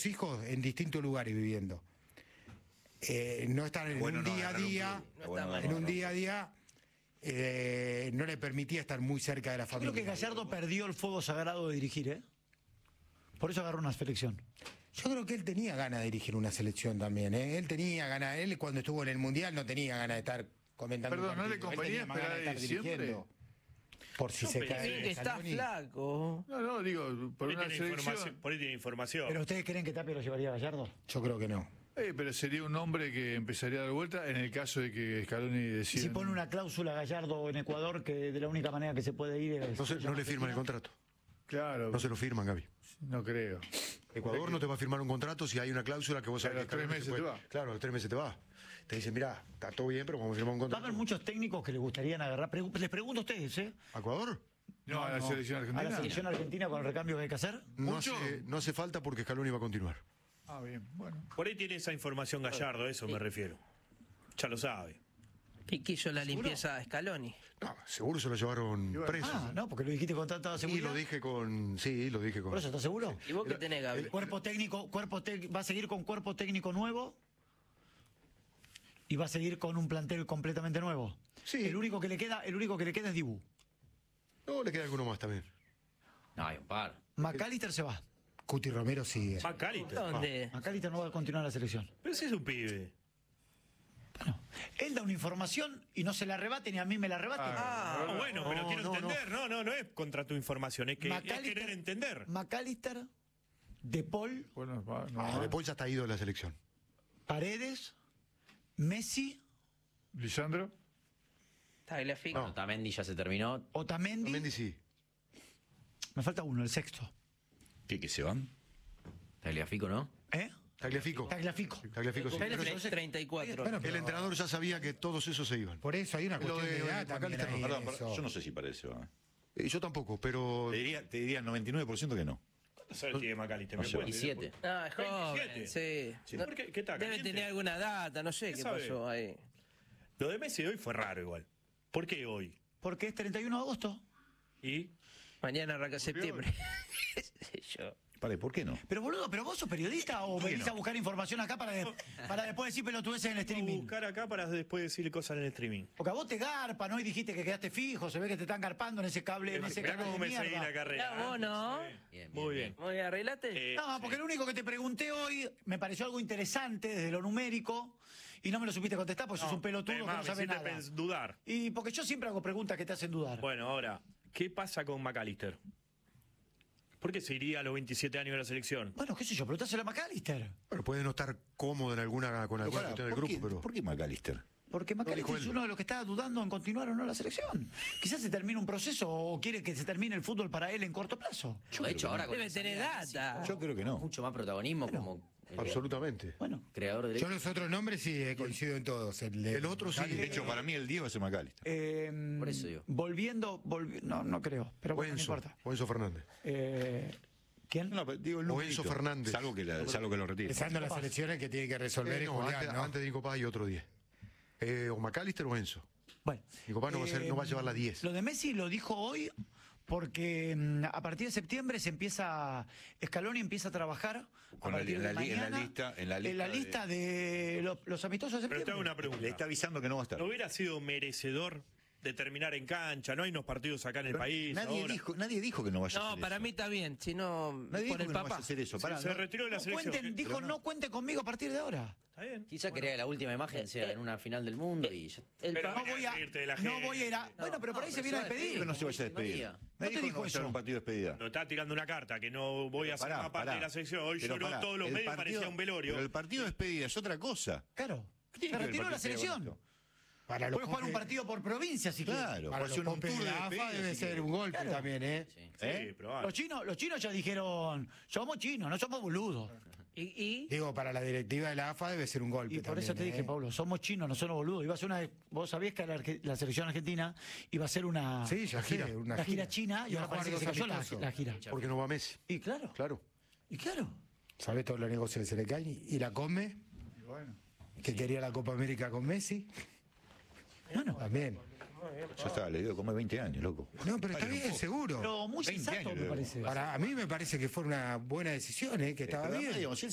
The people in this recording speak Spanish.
los hijos en distintos lugares viviendo. No estar en un día a día, no le permitía estar muy cerca de la familia. Creo que Gallardo perdió el fuego sagrado de dirigir, ¿eh? Por eso agarró una selección. Yo creo que él tenía ganas de dirigir una selección también, ¿eh? Él tenía ganas, él cuando estuvo en el Mundial no tenía ganas de estar comentando. Perdón, ¿no le convenía esperar a diciembre? Por si se cae. Que está flaco. No, digo, por una selección. Por ahí tiene información. ¿Pero ustedes creen que Tapia lo llevaría a Gallardo? Yo creo que no. Pero sería un hombre que empezaría a dar vuelta en el caso de que Scaloni decida. Si pone una cláusula a Gallardo en Ecuador, que de la única manera que se puede ir es... No le firman el contrato. Claro. No se lo firman, Gaby. No creo. Ecuador no te va a firmar un contrato si hay una cláusula que vos sabés a los que 3 meses te va. Claro, a los 3 meses te va. Te dicen, mirá, está todo bien, pero vamos a firmar un Va a contrato. haber muchos técnicos que les gustarían agarrar. Les pregunto a ustedes, ¿eh? ¿A Ecuador? No, a la selección ¿A argentina. la selección argentina con el recambio que hay que hacer? No hace falta porque Scaloni va a continuar. Ah, bien, bueno. Por ahí tiene esa información Gallardo, a eso me refiero. Ya lo sabe. Y quiso la limpieza a Scaloni. No, seguro se lo llevaron preso. Ah, no, porque lo dijiste con tanta Y seguridad. lo dije con... Sí, lo dije con... ¿Por eso estás seguro? ¿Y vos qué tenés, Gaby? Cuerpo técnico, va a seguir con cuerpo técnico nuevo y va a seguir con un plantel completamente nuevo. Sí. El único que le queda es Dibu. No, le queda alguno más también. No, hay un par. McAllister se va. Cuti Romero sigue. Macaliter. ¿Dónde? McAllister no va a continuar la selección. Pero si es un pibe. Bueno, él da una información y no se la rebate ni a mí me la rebate. Bueno, pero quiero entender. No es contra tu información, es que es querer entender. McAllister, De Paul, Bueno, De Paul ya está ido de la selección. Paredes, Messi, Lisandro. Tagliafico. No, Otamendi ya se terminó. Otamendi. Mendy sí. Me falta uno, el sexto. ¿Qué se van? Tagliafico, ¿no? ¿Eh? Tagliafico. Tagliafico. Tagliafico sí. Pero Pero 34. Bueno, el entrenador ya sabía que todos esos se iban. Por eso hay una cuestión de edad también McAllister ahí en Perdón, eso. yo no sé si parece. ¿Va? Yo tampoco, pero... Te diría 99% que no. No sé tiene Macalister. No sé. 27. Ah, es joven, 27. sí. ¿Por qué está Debe caliente? tener alguna data, no sé qué sabe? pasó ahí. Lo de Messi hoy fue raro igual. ¿Por qué hoy? Porque es 31 de agosto. ¿Y? Mañana arranca septiembre. Yo. Pare, ¿por qué no? Pero boludo, ¿pero vos sos periodista o venís a buscar información acá para después decir pelotudeces en el streaming? Buscar acá para después decirle cosas en el streaming. Porque a vos te garpa, ¿no? Y dijiste que quedaste fijo, se ve que te están garpando en ese cable, en ese Mirá canal cómo de me seguí la mierda. carrera. Ya, vos no. Bien, Muy bien. Muy bien, arreglate. No, porque lo único que te pregunté hoy me pareció algo interesante desde lo numérico y no me lo supiste contestar porque sos un pelotudo que no sabe nada. Dudar. Y porque yo siempre hago preguntas que te hacen dudar. Bueno, ahora, ¿qué pasa con McAllister? ¿Por qué se iría a los 27 años de la selección? Bueno, qué sé yo, preguntáselo a McAllister. Bueno, puede no estar cómodo con alguna cuestión del grupo, pero... ¿Por qué McAllister? Porque McAllister es uno de los que está dudando en continuar o no la selección. Quizás se termine un proceso o quiere que se termine el fútbol para él en corto plazo. De hecho, ahora con Debe tener data. Yo creo que no. mucho más protagonismo como Absolutamente. Bueno, creador de Yo los otros nombres sí coincido en todos. El otro sí. De hecho, para mí el 10 va a ser McAllister. Por eso digo. no creo, pero bueno, no importa. O Enzo Fernández. ¿Quién? No, pero digo el O numerito. Enzo Fernández. Salvo que lo retire. Pensando en las elecciones que tiene que resolver es No, Julián, ¿no? antes de Nico Paz y otro 10. O McAllister o Enzo. Bueno, Nico Paz no va a llevar la 10. Lo de Messi lo dijo hoy porque a partir de septiembre Scaloni empieza a trabajar a Con partir de en mañana, la lista de los amistosos de Pero te septiembre. hago una pregunta. Le está avisando que no va a estar. ¿No hubiera sido merecedor de terminar en cancha? No hay unos partidos acá en el país. Nadie dijo que no vaya a hacer No, para eso. mí está bien. Si no, Nadie por dijo el que no vaya a papá. hacer eso. Pará, Se no. retiró de la selección. Dijo, no cuente conmigo a partir de ahora. Está bien. Quizá quería que la última imagen sea en una final del mundo y ya. Pero No voy a irte de la no voy a ir a... gente. Bueno, pero por ahí se viene a despedir. Que no se vaya a despedir. No te Nadie dijo que va a estar eso. un partido de despedida. Nos está tirando una carta que no voy a ser Pará, más parte pará. de la selección. Hoy Pero lloró pará, todos los el medios, partido- parecía un velorio. Pero el partido de despedida es otra cosa. Claro. tiene Se que ver el retiró de la partido selección. con esto? Para los Puede jugar un popes- partido por provincia si quiere. Claro, Para puede los ser un popes tour de de la AFA despedida. debe si ser quiere. un golpe Claro. también, ¿eh? Sí. Sí, probable. Los chinos ya dijeron, somos chinos, no somos boludos. ¿Y? Digo, para la directiva de la AFA debe ser un golpe Y por también, eso te dije, ¿eh? Pablo, somos chinos, no somos boludos. Iba a ser vos sabías que la selección argentina iba a ser una Sí, ya sé, una la gira china y Iba a ahora jugar parece que se dos cayó amistosos. la gira. Porque no va Messi. Y claro. Claro. Y claro. ¿Sabés todos los negocios que se le caen? ¿Y la come? Y bueno. Que quería la Copa América con Messi. Bueno, También. Ya está, le dio como 20 años, loco. No, pero está Vale, un bien, poco. seguro. pero muy 20 sensato años, me parece. Ahora, a mí me parece que fue una buena decisión, ¿eh? Que estaba Pero, bien. digamos, si él